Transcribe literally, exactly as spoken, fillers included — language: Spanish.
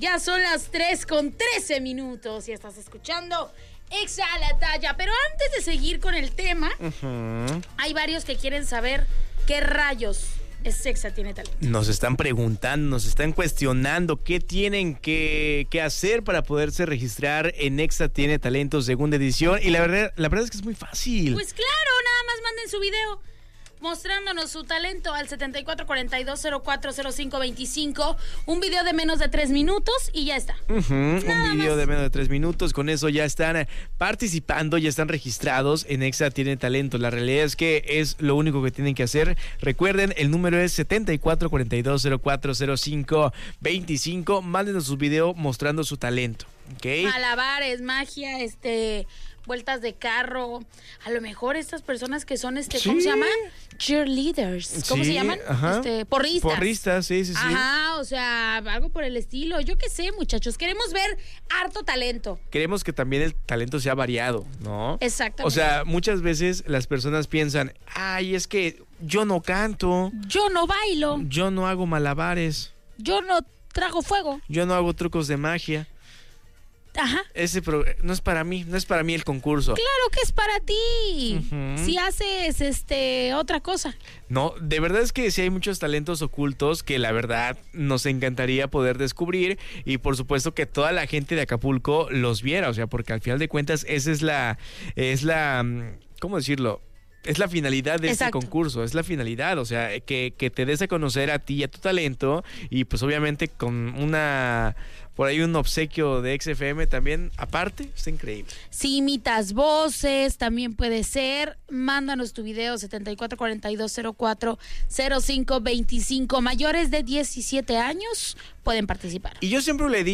Ya son las tres con trece minutos y estás escuchando Exa la Talla. Pero antes de seguir con el tema, uh-huh. hay varios que quieren saber qué rayos es Exa Tiene Talento. Nos están preguntando, nos están cuestionando qué tienen que, que hacer para poderse registrar en Exa Tiene Talento segunda edición. Y la verdad, la verdad es que es muy fácil. Pues claro, nada más manden su video mostrándonos su talento al setenta y cuatro cuarenta y dos cero cuatro cero cinco veinticinco, un video de menos de tres minutos y ya está. Uh-huh, un video más. de menos de tres minutos, con eso ya están participando, ya están registrados en Exa Tiene Talento. La realidad es que es lo único que tienen que hacer. Recuerden, el número es setenta y cuatro cuarenta y dos cero cuatro cero cinco veinticinco. Mándenos su video mostrando su talento, ¿ok? Malabares, magia, este... vueltas de carro, a lo mejor estas personas que son, este, ¿cómo sí. se llaman? Cheerleaders, ¿cómo sí, se llaman? Ajá. Este, porristas. Porristas, sí, sí, sí. Ajá, o sea, algo por el estilo. Yo qué sé, muchachos, queremos ver harto talento. Queremos que también el talento sea variado, ¿no? Exactamente. O sea, muchas veces las personas piensan, ay, es que yo no canto. Yo no bailo. Yo no hago malabares. Yo no trago fuego. Yo no hago trucos de magia. Ajá. Ese pro- no es para mí, no es para mí el concurso. Claro que es para ti. Uh-huh. Si haces este otra cosa. No, de verdad es que sí hay muchos talentos ocultos que la verdad nos encantaría poder descubrir y por supuesto que toda la gente de Acapulco los viera, o sea, porque al final de cuentas esa es la es la ¿cómo decirlo? Es la finalidad de Exacto. este concurso, es la finalidad, o sea, que, que te des a conocer a ti y a tu talento y pues obviamente con una, por ahí un obsequio de X F M también, aparte, está increíble. Si imitas voces, también puede ser, mándanos tu video setenta y cuatro cuarenta y dos cero cuatro cero cinco veinticinco, mayores de diecisiete años pueden participar. Y yo siempre le digo